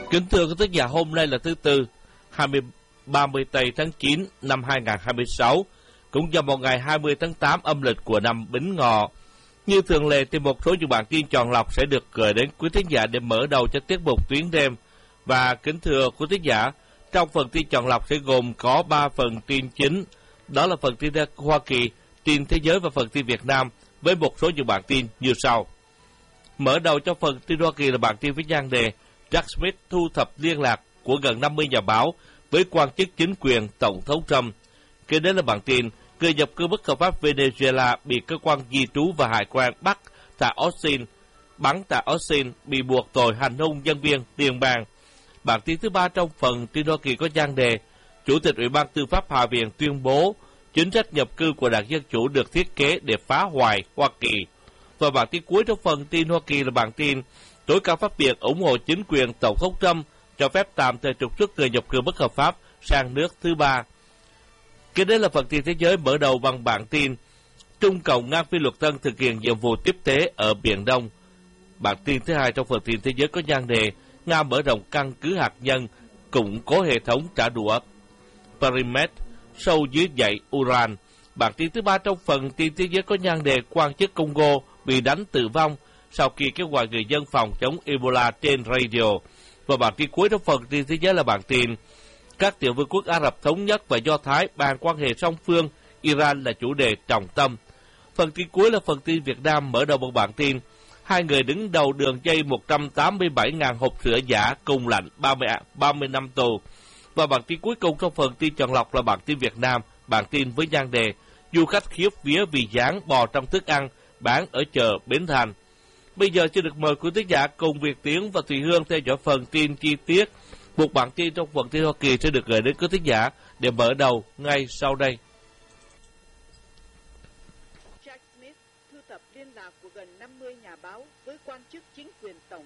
Kính thưa quý thính giả, hôm nay là thứ Tư, 30 tây tháng 9 năm 2026, cũng vào một ngày 20 tháng 8 âm lịch của năm Bính Ngọ. Như thường lệ thì một số những bản tin chọn lọc sẽ được gửi đến quý thính giả để mở đầu cho tiết mục Tuyến đêm. Và kính thưa quý thính giả, trong phần tin chọn lọc sẽ gồm có 3 phần tin chính, đó là phần tin Hoa Kỳ, tin thế giới và phần tin Việt Nam, với một số những bản tin như sau. Mở đầu cho phần tin Hoa Kỳ là bản tin với nhan đề Jack Smith thu thập liên lạc của gần 50 nhà báo với quan chức chính quyền Tổng thống Trump. Kế đến là bản tin người nhập cư bất hợp pháp Venezuela bị cơ quan di trú và hải quan bắt tại Austin bị buộc tội hành hung nhân viên tiền bang. Bản tin thứ ba trong phần tin Hoa Kỳ có nhan đề Chủ tịch Ủy ban Tư pháp Hạ viện tuyên bố chính sách nhập cư của Đảng Dân Chủ được thiết kế để phá hoại Hoa Kỳ. Và bản tin cuối trong phần tin Hoa Kỳ là bản tin tối cao pháp viện ủng hộ chính quyền Tổng thống Trump cho phép tạm thời trục xuất người nhập cư bất hợp pháp sang nước thứ ba. Kế đến là phần tin thế giới, mở đầu bằng bản tin Trung Cộng ngang phi luật tân thực hiện nhiệm vụ tiếp tế ở Biển Đông. Bản tin thứ hai trong phần tin thế giới có nhan đề Nga mở rộng căn cứ hạt nhân, củng cố hệ thống trả đũa Perimet sâu dưới dãy Uran. Bản tin thứ ba trong phần tin thế giới có nhan đề quan chức Congo bị đánh tử vong sau khi kêu gọi người dân phòng chống Ebola trên radio. Và bản tin cuối trong phần tin thế giới là bản tin các tiểu vương quốc Ả Rập Thống Nhất và Do Thái bàn quan hệ song phương, Iran là chủ đề trọng tâm. Phần tin cuối là phần tin Việt Nam, mở đầu một bản tin hai người đứng đầu đường dây 187.000 hộp sữa giả cùng lãnh 30 năm tù. Và bản tin cuối cùng trong phần tin chọn lọc là bản tin Việt Nam, bản tin với nhan đề du khách khiếp vía vì dán bò trong thức ăn bán ở chợ Bến Thành. Bây giờ xin được mời quý thính giả cùng Việt Tiến và Thùy Hương theo dõi phần tin chi tiết. Một bản tin trong phần tin Hoa Kỳ sẽ được gửi đến quý thính giả để mở đầu ngay sau đây. Jack Smith thu thập liên lạc của gần 50 nhà báo với quan chức chính quyền tổng.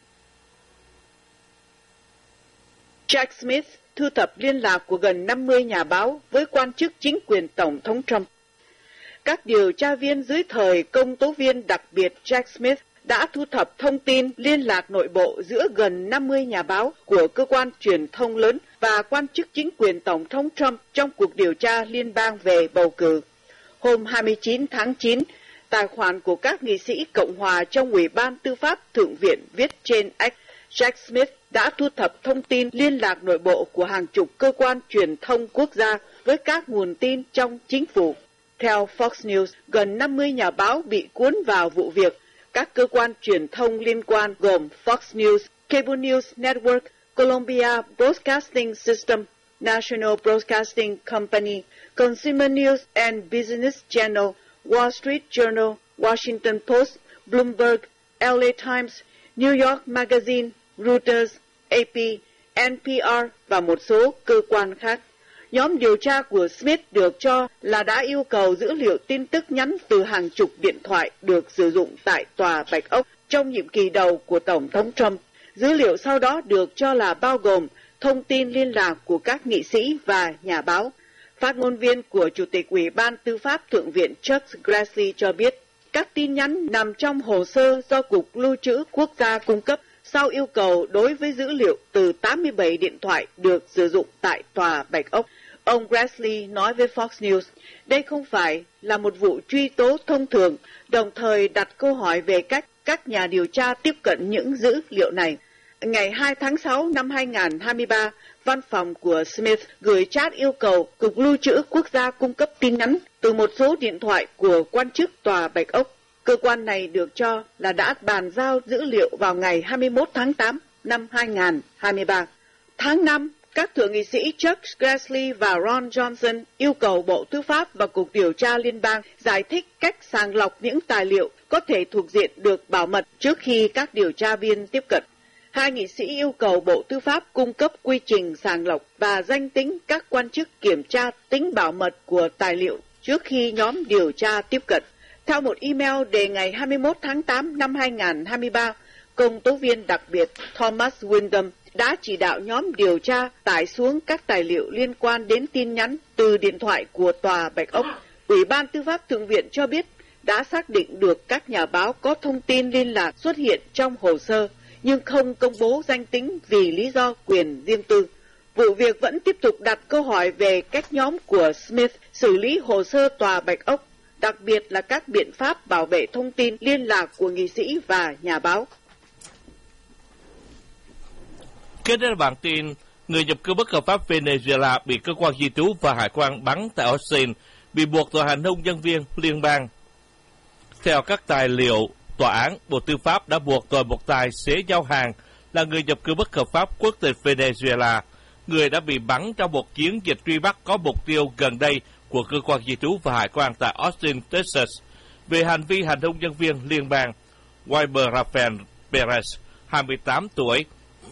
Jack Smith thu thập liên lạc của gần 50 nhà báo với quan chức chính quyền Tổng thống Trump. Các điều tra viên dưới thời công tố viên đặc biệt Jack Smith đã thu thập thông tin liên lạc nội bộ giữa gần 50 nhà báo của cơ quan truyền thông lớn và quan chức chính quyền Tổng thống Trump trong cuộc điều tra liên bang về bầu cử. Hôm 29 tháng 9, tài khoản của các nghị sĩ Cộng hòa trong Ủy ban Tư pháp Thượng viện viết trên X, Jack Smith đã thu thập thông tin liên lạc nội bộ của hàng chục cơ quan truyền thông quốc gia với các nguồn tin trong chính phủ. Theo Fox News, gần 50 nhà báo bị cuốn vào vụ việc. Các cơ quan truyền thông liên quan gồm Fox News, Cable News Network, Columbia Broadcasting System, National Broadcasting Company, Consumer News and Business Channel, Wall Street Journal, Washington Post, Bloomberg, LA Times, New York Magazine, Reuters, AP, NPR và một số cơ quan khác. Nhóm điều tra của Smith được cho là đã yêu cầu dữ liệu tin tức nhắn từ hàng chục điện thoại được sử dụng tại Tòa Bạch Ốc trong nhiệm kỳ đầu của Tổng thống Trump. Dữ liệu sau đó được cho là bao gồm thông tin liên lạc của các nghị sĩ và nhà báo. Phát ngôn viên của Chủ tịch Ủy ban Tư pháp Thượng viện Chuck Grassley cho biết các tin nhắn nằm trong hồ sơ do Cục Lưu trữ Quốc gia cung cấp sau yêu cầu đối với dữ liệu từ 87 điện thoại được sử dụng tại Tòa Bạch Ốc. Ông Grassley nói với Fox News, đây không phải là một vụ truy tố thông thường, đồng thời đặt câu hỏi về cách các nhà điều tra tiếp cận những dữ liệu này. Ngày 2 tháng 6 năm 2023, văn phòng của Smith gửi chat yêu cầu Cục Lưu trữ Quốc gia cung cấp tin nhắn từ một số điện thoại của quan chức Tòa Bạch Ốc. Cơ quan này được cho là đã bàn giao dữ liệu vào ngày 21 tháng 8 năm 2023. Tháng 5, các thượng nghị sĩ Chuck Grassley và Ron Johnson yêu cầu Bộ Tư pháp và Cục Điều tra Liên bang giải thích cách sàng lọc những tài liệu có thể thuộc diện được bảo mật trước khi các điều tra viên tiếp cận. Hai nghị sĩ yêu cầu Bộ Tư pháp cung cấp quy trình sàng lọc và danh tính các quan chức kiểm tra tính bảo mật của tài liệu trước khi nhóm điều tra tiếp cận. Theo một email đề ngày 21 tháng 8 năm 2023, công tố viên đặc biệt Thomas Windham đã chỉ đạo nhóm điều tra tải xuống các tài liệu liên quan đến tin nhắn từ điện thoại của Tòa Bạch Ốc. Ủy ban Tư pháp Thượng viện cho biết đã xác định được các nhà báo có thông tin liên lạc xuất hiện trong hồ sơ, nhưng không công bố danh tính vì lý do quyền riêng tư. Vụ việc vẫn tiếp tục đặt câu hỏi về cách nhóm của Smith xử lý hồ sơ Tòa Bạch Ốc, đặc biệt là các biện pháp bảo vệ thông tin liên lạc của nghị sĩ và nhà báo. Kết thúc bản tin, người nhập cư bất hợp pháp Venezuela bị cơ quan di trú và hải quan bắn tại Austin, bị buộc tội hành hung nhân viên liên bang. Theo các tài liệu tòa án, Bộ Tư pháp đã buộc tội một tài xế giao hàng là người nhập cư bất hợp pháp quốc tịch Venezuela, người đã bị bắn trong một chiến dịch truy bắt có mục tiêu gần đây của cơ quan di trú và hải quan tại Austin, Texas, về hành vi hành hung nhân viên liên bang. Wilmer Rafael Perez, 28 tuổi,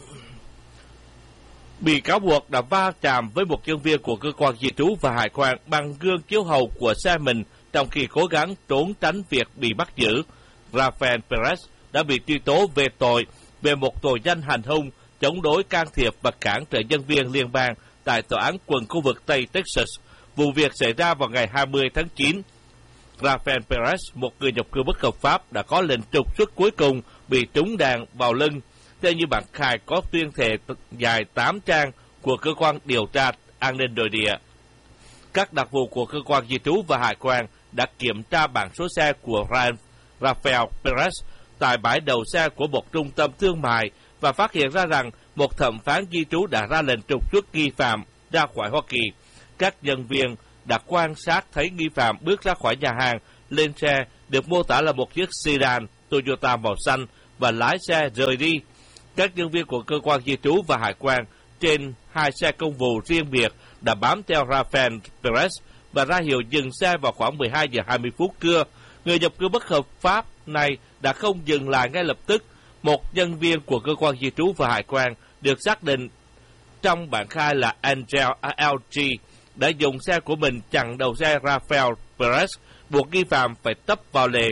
bị cáo buộc đã va chạm với một nhân viên của cơ quan di trú và hải quan bằng gương chiếu hậu của xe mình trong khi cố gắng trốn tránh việc bị bắt giữ. Rafael Perez đã bị truy tố về một tội danh hành hung, chống đối, can thiệp và cản trở nhân viên liên bang tại tòa án quận khu vực Tây Texas. Vụ việc xảy ra vào ngày 20 tháng 9. Rafael Perez, một người nhập cư bất hợp pháp, đã có lệnh trục xuất cuối cùng, bị trúng đạn vào lưng. Theo như bản khai có tuyên thệ dài 8 trang của cơ quan điều tra an ninh nội địa. Các đặc vụ của cơ quan di trú và hải quan đã kiểm tra bảng số xe của Rafael Perez tại bãi đậu xe của một trung tâm thương mại và phát hiện ra rằng một thẩm phán di trú đã ra lệnh trục xuất nghi phạm ra khỏi Hoa Kỳ. Các nhân viên đã quan sát thấy nghi phạm bước ra khỏi nhà hàng, lên xe được mô tả là một chiếc sedan Toyota màu xanh và lái xe rời đi. Các nhân viên của cơ quan di trú và hải quan trên 2 xe công vụ riêng biệt đã bám theo Rafael Perez và ra hiệu dừng xe vào khoảng 12 giờ 20 phút trưa. Người nhập cư bất hợp pháp này đã không dừng lại ngay lập tức. Một nhân viên của cơ quan di trú và hải quan được xác định trong bản khai là Angel LG đã dùng xe của mình chặn đầu xe Rafael Perez, buộc nghi phạm phải tấp vào lề.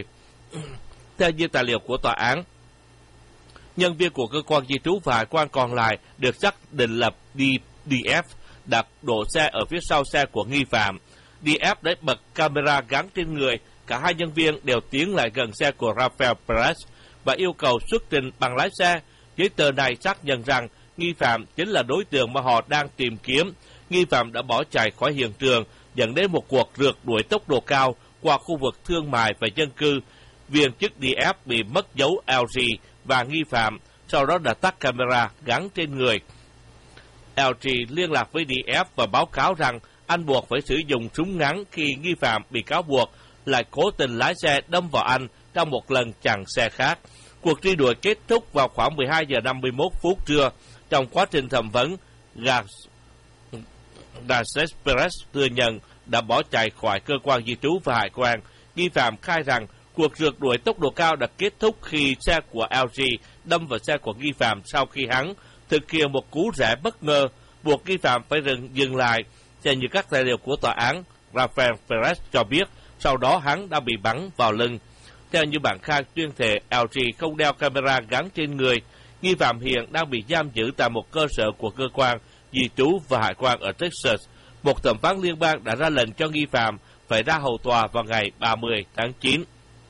Theo như tài liệu của tòa án, nhân viên của cơ quan di trú và hải quan còn lại được xác định là DF đặt đổ xe ở phía sau xe của nghi phạm. DF đã bật camera gắn trên người. Cả hai nhân viên đều tiến lại gần xe của Rafael Perez và yêu cầu xuất trình bằng lái xe. Giấy tờ này xác nhận rằng nghi phạm chính là đối tượng mà họ đang tìm kiếm. Nghi phạm đã bỏ chạy khỏi hiện trường, dẫn đến một cuộc rượt đuổi tốc độ cao qua khu vực thương mại và dân cư. Viên chức DF bị mất dấu LG và nghi phạm sau đó đã tắt camera gắn trên người. LG liên lạc với DF và báo cáo rằng anh buộc phải sử dụng súng ngắn khi nghi phạm bị cáo buộc lại cố tình lái xe đâm vào anh trong một lần chặn xe khác. Cuộc truy đuổi kết thúc vào khoảng 12 giờ 51 phút trưa. Trong quá trình thẩm vấn, Rafael Perez thừa nhận đã bỏ chạy khỏi cơ quan di trú và hải quan. Nghi phạm khai rằng cuộc rượt đuổi tốc độ cao đã kết thúc khi xe của LG đâm vào xe của nghi phạm sau khi hắn thực hiện một cú rẽ bất ngờ, buộc nghi phạm phải dừng lại. Theo như các tài liệu của tòa án, Rafael Perez cho biết sau đó hắn đã bị bắn vào lưng. Theo như bản khai tuyên thệ, LG không đeo camera gắn trên người. Nghi phạm hiện đang bị giam giữ tại một cơ sở của cơ quan di trú và hải quan ở Texas. Một thẩm phán liên bang đã ra lệnh cho nghi phạm phải ra hầu tòa vào ngày 30 tháng 9.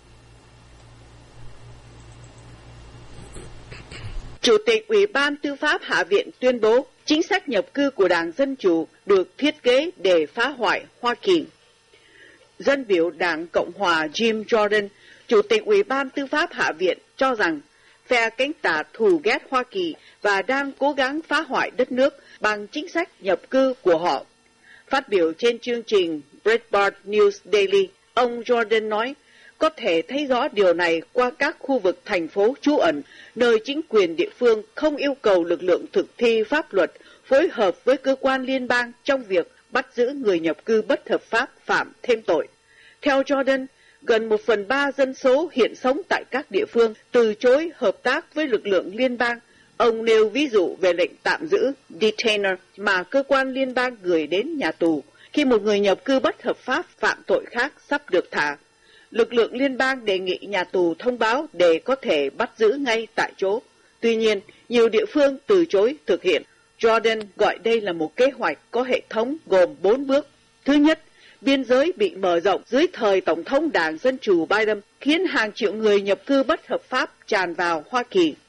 Chủ tịch Ủy ban Tư pháp Hạ viện tuyên bố chính sách nhập cư của Đảng Dân Chủ được thiết kế để phá hoại Hoa Kỳ. Dân biểu Đảng Cộng hòa Jim Jordan, Chủ tịch Ủy ban Tư pháp Hạ viện, cho rằng phe cánh tả thù ghét Hoa Kỳ và đang cố gắng phá hoại đất nước bằng chính sách nhập cư của họ. Phát biểu trên chương trình Breitbart News Daily, ông Jordan nói, có thể thấy rõ điều này qua các khu vực thành phố trú ẩn, nơi chính quyền địa phương không yêu cầu lực lượng thực thi pháp luật phối hợp với cơ quan liên bang trong việc bắt giữ người nhập cư bất hợp pháp phạm thêm tội. Theo Jordan, gần 1/3 dân số hiện sống tại các địa phương từ chối hợp tác với lực lượng liên bang. Ông nêu ví dụ về lệnh tạm giữ detainer mà cơ quan liên bang gửi đến nhà tù khi một người nhập cư bất hợp pháp phạm tội khác sắp được thả. Lực lượng liên bang đề nghị nhà tù thông báo để có thể bắt giữ ngay tại chỗ. Tuy nhiên, nhiều địa phương từ chối thực hiện. Jordan gọi đây là một kế hoạch có hệ thống gồm 4 bước. Thứ nhất, biên giới bị mở rộng dưới thời Tổng thống Đảng Dân Chủ Biden khiến hàng triệu người nhập cư bất hợp pháp tràn vào Hoa Kỳ.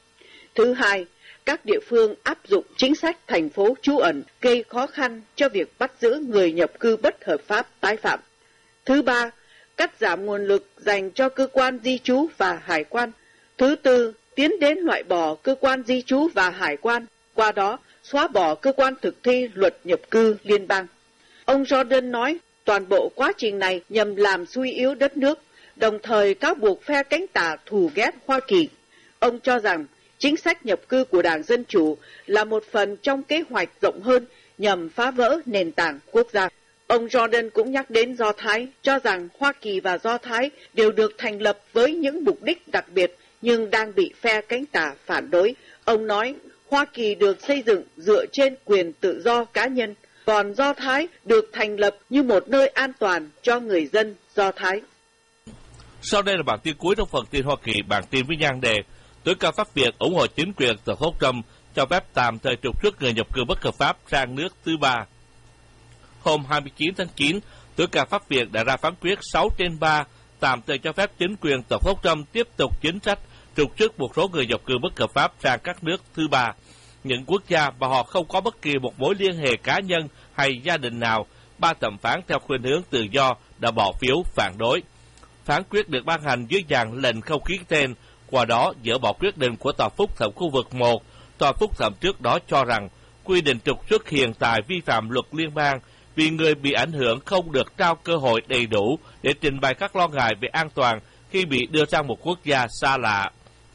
Thứ hai, các địa phương áp dụng chính sách thành phố trú ẩn gây khó khăn cho việc bắt giữ người nhập cư bất hợp pháp tái phạm. Thứ ba, cắt giảm nguồn lực dành cho cơ quan di trú và hải quan. Thứ tư, tiến đến loại bỏ cơ quan di trú và hải quan, qua đó xóa bỏ cơ quan thực thi luật nhập cư liên bang. Ông Jordan nói toàn bộ quá trình này nhằm làm suy yếu đất nước, đồng thời cáo buộc phe cánh tả thù ghét Hoa Kỳ. Ông cho rằng chính sách nhập cư của Đảng Dân Chủ là một phần trong kế hoạch rộng hơn nhằm phá vỡ nền tảng quốc gia. Ông Jordan cũng nhắc đến Do Thái, cho rằng Hoa Kỳ và Do Thái đều được thành lập với những mục đích đặc biệt nhưng đang bị phe cánh tả phản đối. Ông nói Hoa Kỳ được xây dựng dựa trên quyền tự do cá nhân, còn Do Thái được thành lập như một nơi an toàn cho người dân Do Thái. Sau đây là bản tin cuối trong phần tin Hoa Kỳ, bản tin với nhan đề tối cao pháp viện ủng hộ chính quyền Tổng thống Trump cho phép tạm thời trục xuất người nhập cư bất hợp pháp sang nước thứ ba. Hôm 29 tháng 9, tối cao pháp viện đã ra phán quyết 6/3 tạm thời cho phép chính quyền Tổng thống Trump tiếp tục chính sách trục xuất một số người nhập cư bất hợp pháp sang các nước thứ ba, những quốc gia mà họ không có bất kỳ một mối liên hệ cá nhân hay gia đình nào. 3 thẩm phán theo khuynh hướng tự do đã bỏ phiếu phản đối. Phán quyết được ban hành dưới dạng lệnh không ký tên, qua đó dỡ bỏ quyết định của Tòa phúc thẩm khu vực 1. Tòa phúc thẩm trước đó cho rằng quy định trục xuất hiện tại vi phạm luật liên bang vì người bị ảnh hưởng không được trao cơ hội đầy đủ để trình bày các lo ngại về an toàn khi bị đưa sang một quốc gia xa lạ.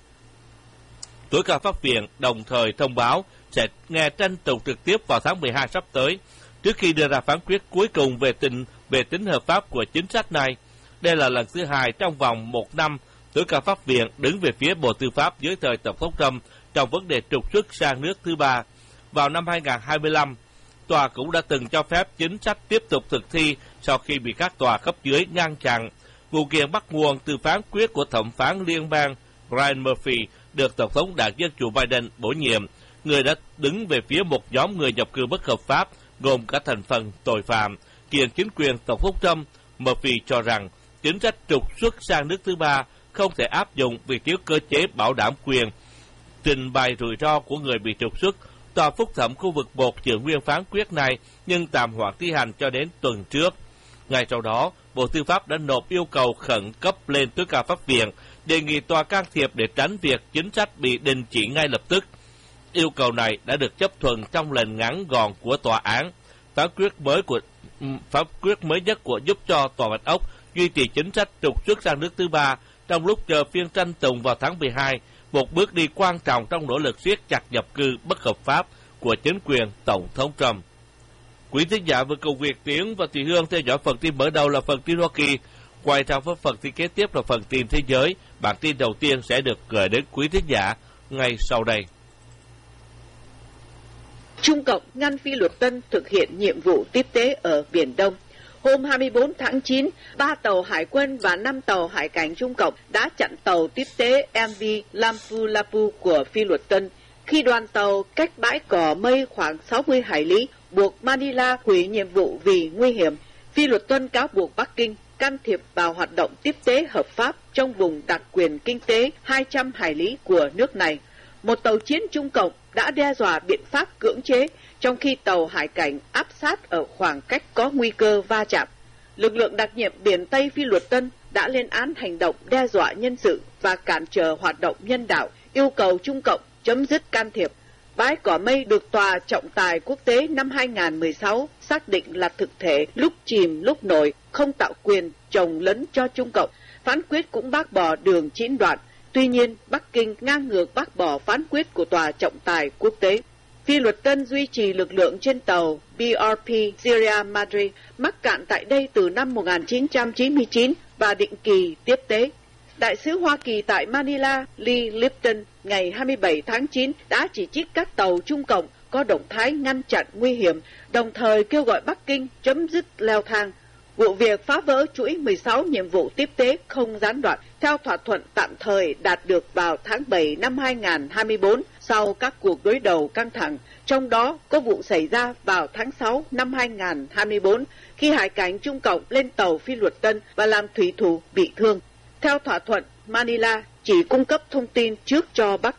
Tối cao pháp viện đồng thời thông báo sẽ nghe tranh tụng trực tiếp vào tháng 12 sắp tới, trước khi đưa ra phán quyết cuối cùng về tính hợp pháp của chính sách này. Đây là lần thứ hai trong vòng 1 năm tối cao pháp viện đứng về phía Bộ Tư pháp dưới thời Tổng thống Trump trong vấn đề trục xuất sang nước thứ ba. Vào năm 2025, tòa cũng đã từng cho phép chính sách tiếp tục thực thi sau khi bị các tòa cấp dưới ngăn chặn. Vụ kiện bắt nguồn từ phán quyết của thẩm phán liên bang Brian Murphy được Tổng thống Đảng Dân Chủ Biden bổ nhiệm, người đã đứng về phía một nhóm người nhập cư bất hợp pháp gồm cả thành phần tội phạm kiện chính quyền Tổng thống Trump. Murphy cho rằng chính sách trục xuất sang nước thứ ba không thể áp dụng vì thiếu cơ chế bảo đảm quyền trình bày rủi ro của người bị trục xuất. Tòa phúc thẩm khu vực 1 giữ nguyên phán quyết này nhưng tạm hoãn thi hành cho đến tuần trước. Ngay sau đó, Bộ Tư pháp đã nộp yêu cầu khẩn cấp lên tối cao pháp viện, đề nghị tòa can thiệp để tránh việc chính sách bị đình chỉ ngay lập tức. Yêu cầu này đã được chấp thuận trong lệnh ngắn gọn của tòa án. Phán quyết mới nhất của giúp cho Tòa Bạch Ốc duy trì chính sách trục xuất sang nước thứ ba trong lúc chờ phiên tranh tụng vào tháng 12, một bước đi quan trọng trong nỗ lực siết chặt nhập cư bất hợp pháp của chính quyền Tổng thống Trump. Quý thính giả vừa cùng Việt Tiến và Thị Hương theo dõi phần tin mở đầu là phần tin Hoa Kỳ. Quay sang với phần tin kế tiếp là phần tin thế giới. Bản tin đầu tiên sẽ được gửi đến quý thính giả ngay sau đây. Trung Cộng ngăn Phi luật Tân thực hiện nhiệm vụ tiếp tế ở Biển Đông. Hôm 24 tháng 9, 3 tàu hải quân và 5 tàu hải cảnh Trung Cộng đã chặn tàu tiếp tế MV Lapu-Lapu của Phi luật Tân khi đoàn tàu cách bãi cỏ mây khoảng 60 hải lý, buộc Manila hủy nhiệm vụ vì nguy hiểm. Phi luật Tân cáo buộc Bắc Kinh can thiệp vào hoạt động tiếp tế hợp pháp trong vùng đặc quyền kinh tế 200 hải lý của nước này. Một tàu chiến Trung Cộng đã đe dọa biện pháp cưỡng chế, trong khi tàu hải cảnh áp sát ở khoảng cách có nguy cơ va chạm. Lực lượng đặc nhiệm biển Tây Phi luật Tân đã lên án hành động đe dọa nhân sự và cản trở hoạt động nhân đạo, yêu cầu Trung Cộng chấm dứt can thiệp. Bãi cỏ mây được Tòa trọng tài quốc tế năm 2016 xác định là thực thể lúc chìm lúc nổi, không tạo quyền chồng lấn cho Trung Cộng. Phán quyết cũng bác bỏ đường 9 đoạn. Tuy nhiên, Bắc Kinh ngang ngược bác bỏ phán quyết của Tòa trọng tài quốc tế. Phi luật Tân duy trì lực lượng trên tàu BRP Sierra Madre mắc cạn tại đây từ năm 1999 và định kỳ tiếp tế. Đại sứ Hoa Kỳ tại Manila, Lee Lipton, ngày 27 tháng 9 đã chỉ trích các tàu Trung Cộng có động thái ngăn chặn nguy hiểm, đồng thời kêu gọi Bắc Kinh chấm dứt leo thang. Vụ việc phá vỡ chuỗi 16 nhiệm vụ tiếp tế không gián đoạn theo thỏa thuận tạm thời đạt được vào tháng 7 năm 2024 sau các cuộc đối đầu căng thẳng, trong đó có vụ xảy ra vào tháng 6 năm 2024 khi hải cảnh Trung Cộng lên tàu Phi luật Tân và làm thủy thủ bị thương. Theo thỏa thuận, Manila chỉ cung cấp thông tin trước cho Bắc Kinh,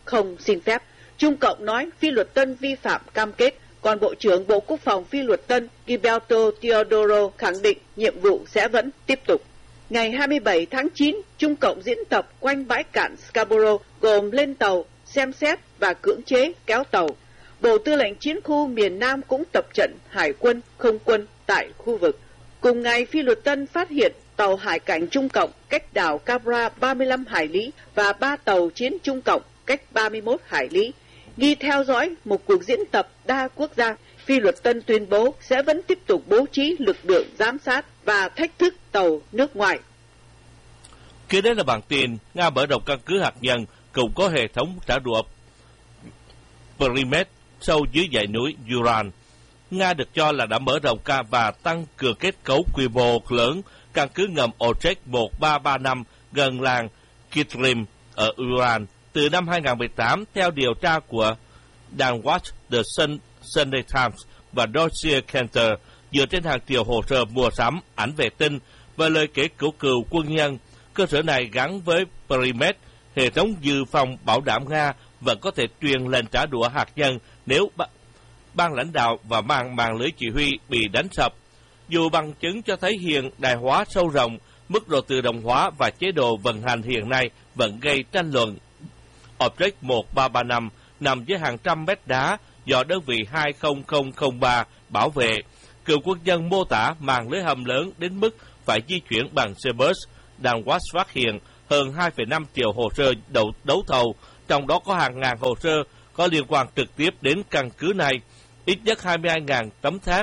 không xin phép. Trung Cộng nói phi luật tân vi phạm cam kết, còn Bộ trưởng Bộ Quốc phòng phi luật tân Gilberto Teodoro khẳng định nhiệm vụ sẽ vẫn tiếp tục. Ngày 27 tháng 9, Trung Cộng diễn tập quanh bãi cạn Scarborough gồm lên tàu, xem xét và cưỡng chế kéo tàu. Bộ Tư lệnh Chiến khu miền Nam cũng tập trận hải quân, không quân tại khu vực. Cùng ngày, phi luật tân phát hiện tàu hải cảnh Trung Cộng cách đảo Cabra 35 hải lý và 3 tàu chiến Trung Cộng cách 31 hải lý. Nghi theo dõi một cuộc diễn tập đa quốc gia, phi luật tân tuyên bố sẽ vẫn tiếp tục bố trí lực lượng giám sát và thách thức tàu nước ngoài. Kế đến là bản tin, Nga mở rộng căn cứ hạt nhân cùng có hệ thống trả đũa Perimet sâu dưới dãy núi Uran. Nga được cho là đã mở rộng và tăng cường kết cấu quy mô lớn căn cứ ngầm Otrek 1335 gần làng Kitrim ở Uran từ năm 2018 theo điều tra của đài Watch the Sunday Times và Deutsche Kenter dựa trên hàng triệu hồ sơ mua sắm, ảnh vệ tinh và lời kể của cựu quân nhân. Cơ sở này gắn với Perimet, hệ thống dự phòng bảo đảm Nga vẫn có thể truyền lệnh trả đũa hạt nhân nếu ban lãnh đạo và mạng lưới chỉ huy bị đánh sập. Dù bằng chứng cho thấy hiện đại hóa sâu rộng, mức độ tự động hóa và chế độ vận hành hiện nay vẫn gây tranh luận. Object 1335 nằm dưới hàng trăm mét đá do đơn vị 20003 bảo vệ. Cựu quân nhân mô tả màn lưới hầm lớn đến mức phải di chuyển bằng xe bus. Đài Watch phát hiện hơn 2,5 triệu hồ sơ đấu thầu, trong đó có hàng ngàn hồ sơ có liên quan trực tiếp đến căn cứ này, ít nhất 22.000 tấm thép,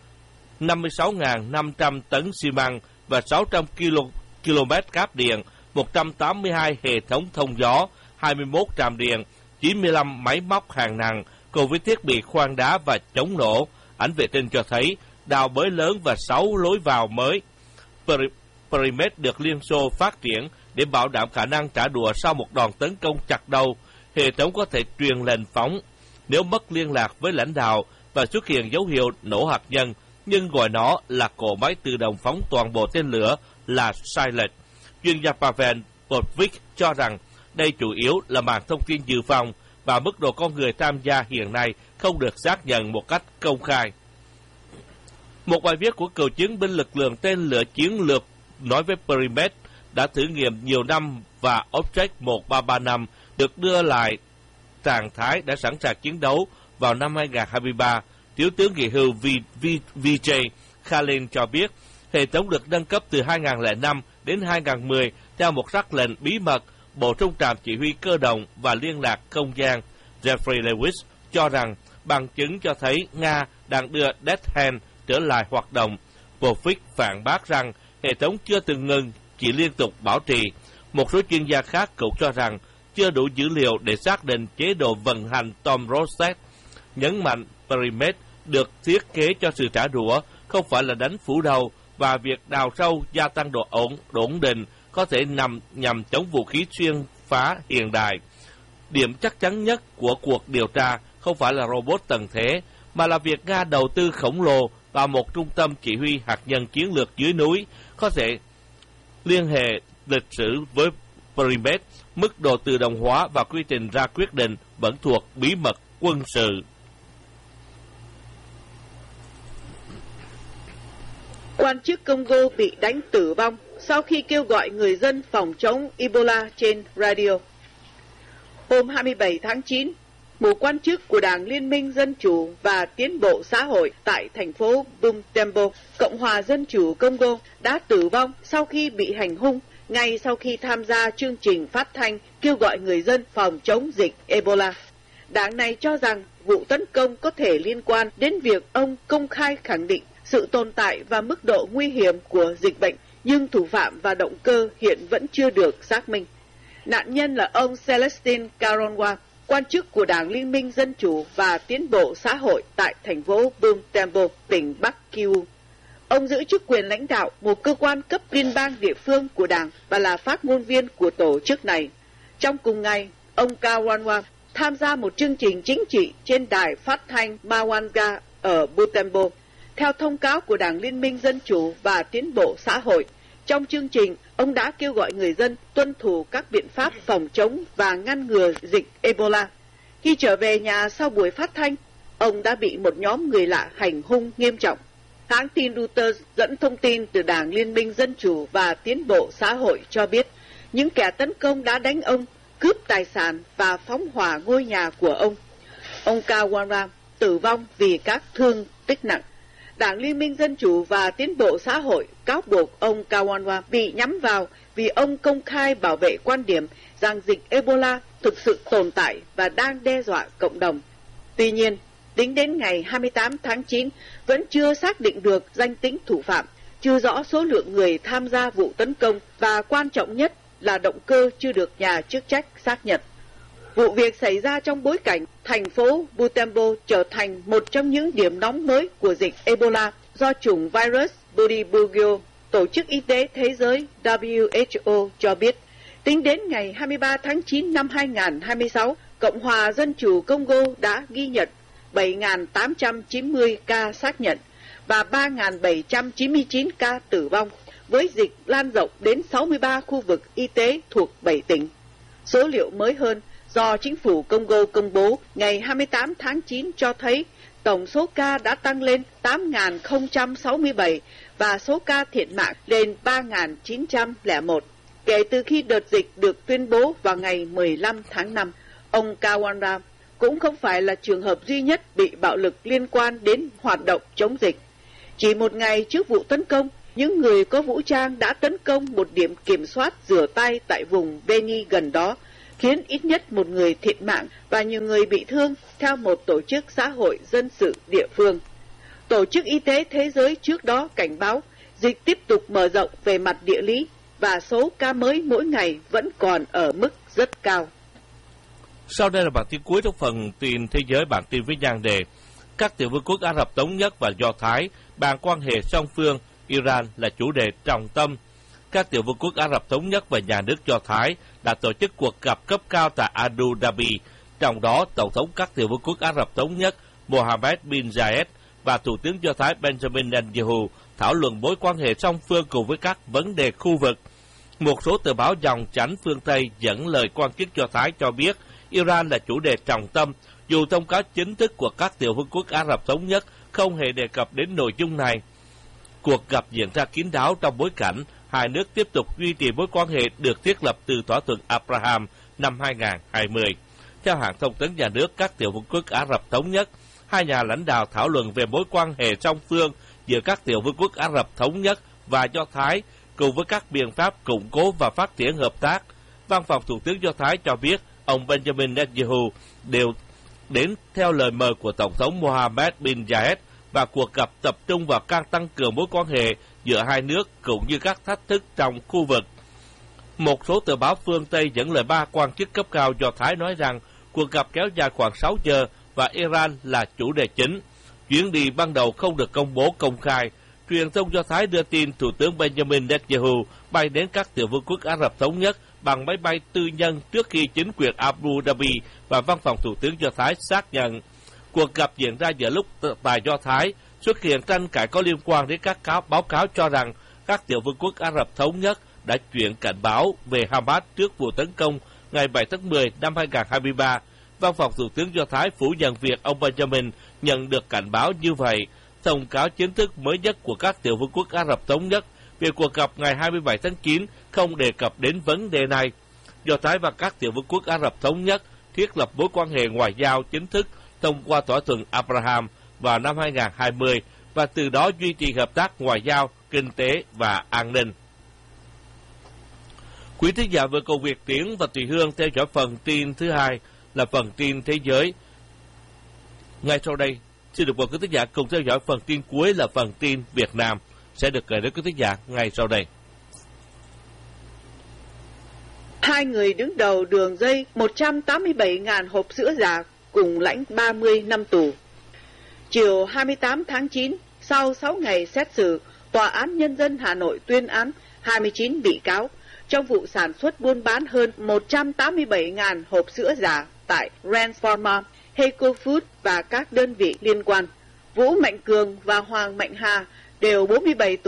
56.500 tấn xi măng và 600 km cáp điện, 182 hệ thống thông gió, 21 trạm điện, 95 máy móc hạng nặng, cùng với thiết bị khoan đá và chống nổ. Ảnh vệ tinh cho thấy đào bới lớn và 6 lối vào mới. Perimet được Liên Xô phát triển để bảo đảm khả năng trả đũa sau một đòn tấn công chặt đầu. Hệ thống có thể truyền lệnh phóng nếu mất liên lạc với lãnh đạo và xuất hiện dấu hiệu nổ hạt nhân, nhưng gọi nó là cỗ máy tự động phóng toàn bộ tên lửa là sai lệch. Chuyên gia Pavel Potvich cho rằng đây chủ yếu là màn thông tin dự phòng và mức độ con người tham gia hiện nay không được xác nhận một cách công khai. Một bài viết của cựu chiến binh lực lượng tên lửa chiến lược nói với Perimet đã thử nghiệm nhiều năm và Object 1335 được đưa lại trạng thái đã sẵn sàng chiến đấu vào năm 2023. Thiếu tướng nghỉ hưu Vijay Khalin cho biết hệ thống được nâng cấp từ 2005 đến 2010 theo một sắc lệnh bí mật. Bộ Trung trạm Chỉ huy Cơ động và Liên lạc Không gian Jeffrey Lewis cho rằng bằng chứng cho thấy Nga đang đưa Death Hand trở lại hoạt động. Potvich phản bác rằng hệ thống chưa từng ngừng, chỉ liên tục bảo trì. Một số chuyên gia khác cũng cho rằng chưa đủ dữ liệu để xác định chế độ vận hành Tom Rosset, nhấn mạnh Perimet được thiết kế cho sự trả đũa, không phải là đánh phủ đầu, và việc đào sâu gia tăng độ ổn định có thể nhằm chống vũ khí xuyên phá hiện đại. Điểm chắc chắn nhất của cuộc điều tra không phải là robot tầng thế, mà là việc Nga đầu tư khổng lồ vào một trung tâm chỉ huy hạt nhân chiến lược dưới núi, có thể liên hệ lịch sử với Perimet. Mức độ tự động hóa và quy trình ra quyết định vẫn thuộc bí mật quân sự. Quan chức Congo bị đánh tử vong sau khi kêu gọi người dân phòng chống Ebola trên radio. Hôm 27 tháng 9, một quan chức của Đảng Liên minh Dân chủ và Tiến bộ xã hội tại thành phố Butembo, Cộng hòa Dân chủ Congo đã tử vong sau khi bị hành hung ngay sau khi tham gia chương trình phát thanh kêu gọi người dân phòng chống dịch Ebola. Đảng này cho rằng vụ tấn công có thể liên quan đến việc ông công khai khẳng định sự tồn tại và mức độ nguy hiểm của dịch bệnh, nhưng thủ phạm và động cơ hiện vẫn chưa được xác minh. Nạn nhân là ông Celestin Karonwa, quan chức của Đảng Liên minh Dân chủ và Tiến bộ xã hội tại thành phố Butembo, tỉnh Bắc Kivu. Ông giữ chức quyền lãnh đạo một cơ quan cấp liên bang địa phương của Đảng và là phát ngôn viên của tổ chức này. Trong cùng ngày, ông Karonwa tham gia một chương trình chính trị trên đài phát thanh Mawanga ở Butembo. Theo thông cáo của Đảng Liên minh Dân chủ và Tiến bộ xã hội, Trong chương trình, ông đã kêu gọi người dân tuân thủ các biện pháp phòng chống và ngăn ngừa dịch Ebola. Khi trở về nhà sau buổi phát thanh, ông đã bị một nhóm người lạ hành hung nghiêm trọng. Hãng tin Reuters dẫn thông tin từ Đảng Liên minh Dân chủ và Tiến bộ xã hội cho biết, những kẻ tấn công đã đánh ông, cướp tài sản và phóng hỏa ngôi nhà của ông. Ông Kawanram tử vong vì các thương tích nặng. Đảng Liên minh Dân chủ và Tiến bộ xã hội cáo buộc ông Kawanram bị nhắm vào vì ông công khai bảo vệ quan điểm rằng dịch Ebola thực sự tồn tại và đang đe dọa cộng đồng. Tuy nhiên, tính đến ngày 28 tháng 9, vẫn chưa xác định được danh tính thủ phạm, chưa rõ số lượng người tham gia vụ tấn công và quan trọng nhất là động cơ chưa được nhà chức trách xác nhận. Vụ việc xảy ra trong bối cảnh thành phố Butembo trở thành một trong những điểm nóng mới của dịch Ebola do chủng virus Bundibugyo. Tổ chức Y tế Thế giới WHO cho biết, tính đến ngày 23 tháng 9 năm 2026, Cộng hòa Dân chủ Congo đã ghi nhận 7.890 ca xác nhận và 3.799 ca tử vong, với dịch lan rộng đến 63 khu vực y tế thuộc 7 tỉnh. Số liệu mới hơn do chính phủ Congo công bố ngày 28 tháng 9 cho thấy tổng số ca đã tăng lên 8.067 và số ca thiệt mạng lên 3.901. Kể từ khi đợt dịch được tuyên bố vào ngày 15 tháng 5, ông Kawanram cũng không phải là trường hợp duy nhất bị bạo lực liên quan đến hoạt động chống dịch. Chỉ một ngày trước vụ tấn công, những người có vũ trang đã tấn công một điểm kiểm soát rửa tay tại vùng Beni gần đó, khiến ít nhất một người thiệt mạng và nhiều người bị thương, theo một tổ chức xã hội dân sự địa phương. Tổ chức Y tế Thế giới trước đó cảnh báo dịch tiếp tục mở rộng về mặt địa lý và số ca mới mỗi ngày vẫn còn ở mức rất cao. Sau đây là bản tin cuối trong phần tin thế giới, bản tin với nhan đề các tiểu vương quốc Ả Rập Thống Nhất và Do Thái bàn quan hệ song phương, Iran là chủ đề trọng tâm. Các tiểu vương quốc Ả Rập Thống Nhất và nhà nước Do Thái đã tổ chức cuộc gặp cấp cao tại Abu Dhabi, trong đó Tổng thống các tiểu vương quốc Ả Rập Thống Nhất Mohammed bin Zayed và Thủ tướng Do Thái Benjamin Netanyahu thảo luận mối quan hệ song phương cùng với các vấn đề khu vực. Một số tờ báo dòng chánh phương Tây dẫn lời quan chức Do Thái cho biết Iran là chủ đề trọng tâm, dù thông cáo chính thức của các tiểu vương quốc Ả Rập Thống Nhất không hề đề cập đến nội dung này. Cuộc gặp diễn ra kín đáo trong bối cảnh hai nước tiếp tục duy trì mối quan hệ được thiết lập từ thỏa thuận Abraham năm 2020. Theo hãng thông tấn nhà nước các tiểu vương quốc Ả Rập Thống Nhất, hai nhà lãnh đạo thảo luận về mối quan hệ song phương giữa các tiểu vương quốc Ả Rập Thống Nhất và Do Thái, cùng với các biện pháp củng cố và phát triển hợp tác. Văn phòng Thủ tướng Do Thái cho biết ông Benjamin Netanyahu đều đến theo lời mời của Tổng thống Mohammed bin Zayed và cuộc gặp tập trung vào càng tăng cường mối quan hệ giữa hai nước cũng như các thách thức trong khu vực. Một số tờ báo phương Tây dẫn lời ba quan chức cấp cao Do Thái nói rằng cuộc gặp kéo dài khoảng 6 giờ và Iran là chủ đề chính. Chuyến đi ban đầu không được công bố công khai. Truyền thông Do Thái đưa tin Thủ tướng Benjamin Netanyahu bay đến các tiểu vương quốc Ả Rập Thống Nhất bằng máy bay tư nhân trước khi chính quyền Abu Dhabi và văn phòng Thủ tướng Do Thái xác nhận. Cuộc gặp diễn ra giữa lúc tại Do Thái xuất hiện tranh cãi có liên quan đến các báo cáo cho rằng các tiểu vương quốc Ả Rập Thống Nhất đã chuyển cảnh báo về Hamas trước vụ tấn công ngày 7 tháng 10 năm 2023. Văn phòng Thủ tướng Do Thái phủ nhận việc ông Benjamin nhận được cảnh báo như vậy. Thông cáo chính thức mới nhất của các tiểu vương quốc Ả Rập Thống Nhất về cuộc gặp ngày 27 tháng 9 không đề cập đến vấn đề này. Do Thái và các tiểu vương quốc Ả Rập Thống Nhất thiết lập mối quan hệ ngoại giao chính thức thông qua thỏa thuận Abraham vào năm 2020 và từ đó duy trì hợp tác ngoại giao, kinh tế và an ninh. Quý thính giả vừa cùng Việt Tiến và Tùy Hương theo dõi phần tin thứ hai là phần tin thế giới. Ngay sau đây, xin được mời quý thính giả cùng theo dõi phần tin cuối là phần tin Việt Nam sẽ được gửi đến quý thính giả ngay sau đây. Hai người đứng đầu đường dây 187.000 hộp sữa giả cùng lãnh 30 năm tù. Chiều 28 tháng 9, sau 6 ngày xét xử, Tòa án Nhân dân Hà Nội tuyên án 29 bị cáo trong vụ sản xuất buôn bán hơn 187.000 hộp sữa giả tại Ranch Pharma, Heco Food và các đơn vị liên quan. Vũ Mạnh Cường và Hoàng Mạnh Hà đều 47 tuổi,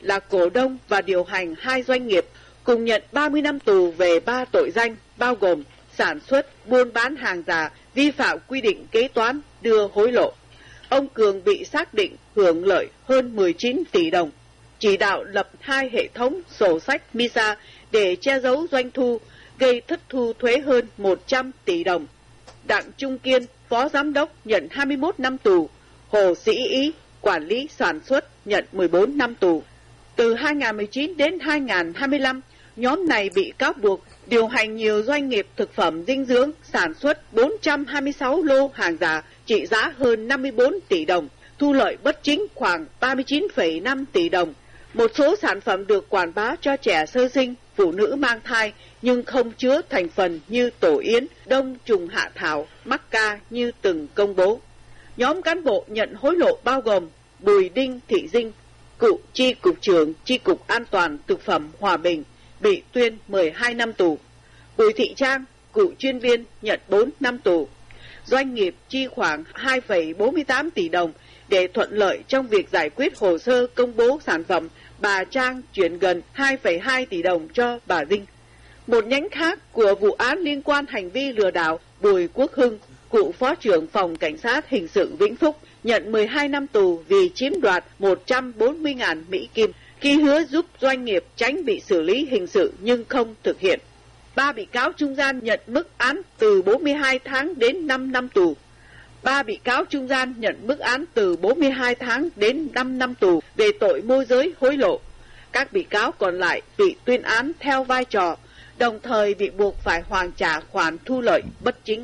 là cổ đông và điều hành 2 doanh nghiệp, cùng nhận 30 năm tù về 3 tội danh, bao gồm sản xuất, buôn bán hàng giả, vi phạm quy định kế toán, đưa hối lộ. Ông Cường bị xác định hưởng lợi hơn 19 tỷ đồng, chỉ đạo lập 2 hệ thống sổ sách MISA để che giấu doanh thu, gây thất thu thuế hơn 100 tỷ đồng. Đặng Trung Kiên, phó giám đốc, nhận 21 năm tù. Hồ Sĩ Ý, quản lý sản xuất, nhận 14 năm tù. Từ 2019 đến 2025, nhóm này bị cáo buộc điều hành nhiều doanh nghiệp thực phẩm dinh dưỡng, sản xuất 426 lô hàng giả trị giá hơn 54 tỷ đồng, thu lợi bất chính khoảng 39,5 tỷ đồng. Một số sản phẩm được quảng bá cho trẻ sơ sinh, phụ nữ mang thai nhưng không chứa thành phần như tổ yến, đông trùng hạ thảo, mắc ca như từng công bố. Nhóm cán bộ nhận hối lộ bao gồm Bùi Đinh Thị Dinh, cựu chi cục trưởng Chi cục An toàn Thực phẩm Hòa Bình, bị tuyên 12 năm tù. Bùi Thị Trang, cựu chuyên viên, nhận 4 năm tù. Doanh nghiệp chi khoảng 2,48 tỷ đồng để thuận lợi trong việc giải quyết hồ sơ công bố sản phẩm, bà Trang chuyển gần 2,2 tỷ đồng cho bà Dinh. Một nhánh khác của vụ án liên quan hành vi lừa đảo, Bùi Quốc Hưng, cựu phó trưởng phòng cảnh sát hình sự Vĩnh Phúc, nhận 12 năm tù vì chiếm đoạt 140.000 Mỹ Kim khi hứa giúp doanh nghiệp tránh bị xử lý hình sự nhưng không thực hiện. 3 bị cáo trung gian nhận mức án từ 42 tháng đến 5 năm tù. 3 bị cáo trung gian nhận mức án từ 42 tháng đến 5 năm tù về tội môi giới hối lộ. Các bị cáo còn lại bị tuyên án theo vai trò, đồng thời bị buộc phải hoàn trả khoản thu lợi bất chính.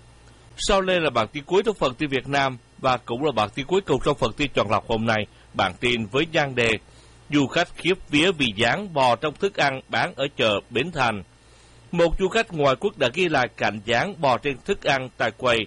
Sau đây là bản tin cuối trong phần tin Việt Nam và cũng là bản tin cuối cùng trong phần tin chọn lọc hôm nay. Bản tin với nhan đề du khách khiếp vía vì dán bò trong thức ăn bán ở chợ Bến Thành. Một du khách ngoại quốc đã ghi lại cảnh dán bò trên thức ăn tại quầy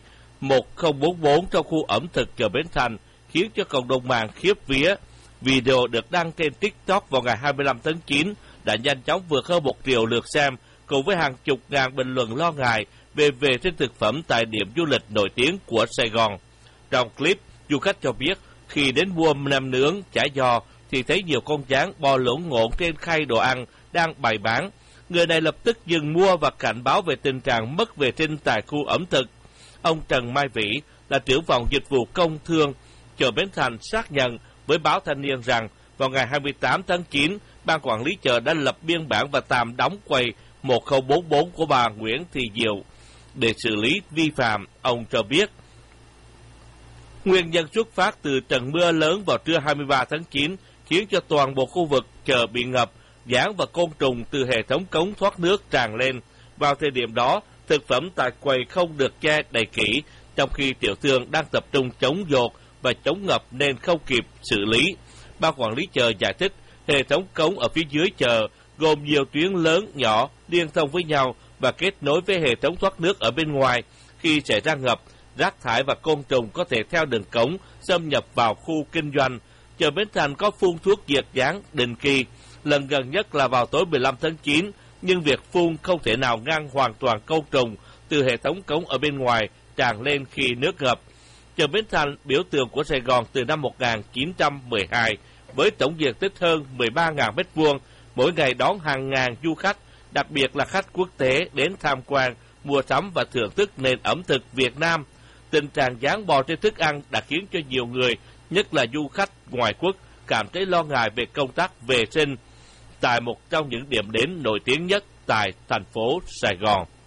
1044 trong khu ẩm thực chợ Bến Thành, khiến cho cộng đồng mạng khiếp vía. Video được đăng trên TikTok vào ngày 25 tháng 9 đã nhanh chóng vượt hơn 1 triệu lượt xem, cùng với hàng chục ngàn bình luận lo ngại về vệ sinh thực phẩm tại điểm du lịch nổi tiếng của Sài Gòn. Trong clip, du khách cho biết khi đến mua nem nướng, chả giò thì thấy nhiều con dán bò lộn ngộn trên khay đồ ăn đang bày bán. Người này lập tức dừng mua và cảnh báo về tình trạng mất vệ sinh tại khu ẩm thực. Ông Trần Mai Vĩ là trưởng phòng dịch vụ công thương chợ Bến Thành xác nhận với báo Thanh niên rằng vào ngày 28 tháng 9, ban quản lý chợ đã lập biên bản và tạm đóng quầy 1044 của bà Nguyễn Thị Diệu để xử lý vi phạm. Ông cho biết nguyên nhân xuất phát từ trận mưa lớn vào trưa 23 tháng 9 khiến cho toàn bộ khu vực chợ bị ngập, dán và côn trùng từ hệ thống cống thoát nước tràn lên. Vào thời điểm đó, thực phẩm tại quầy không được che đầy kỹ, trong khi tiểu thương đang tập trung chống dột và chống ngập nên không kịp xử lý. Ban quản lý chợ giải thích hệ thống cống ở phía dưới chợ gồm nhiều tuyến lớn nhỏ liên thông với nhau và kết nối với hệ thống thoát nước ở bên ngoài. Khi xảy ra ngập, rác thải và côn trùng có thể theo đường cống xâm nhập vào khu kinh doanh. Chợ Bến Thành có phun thuốc diệt dán định kỳ, lần gần nhất là vào tối 15 tháng 9, nhưng việc phun không thể nào ngăn hoàn toàn côn trùng từ hệ thống cống ở bên ngoài tràn lên khi nước ngập. Chợ Bến Thành biểu tượng của Sài Gòn từ năm 1912 với tổng diện tích hơn 13.000 m2, mỗi ngày đón hàng ngàn du khách, đặc biệt là khách quốc tế đến tham quan, mua sắm và thưởng thức nền ẩm thực Việt Nam. Tình trạng dán bò trên thức ăn đã khiến cho nhiều người, nhất là du khách ngoại quốc, cảm thấy lo ngại về công tác vệ sinh tại một trong những điểm đến nổi tiếng nhất tại thành phố Sài Gòn.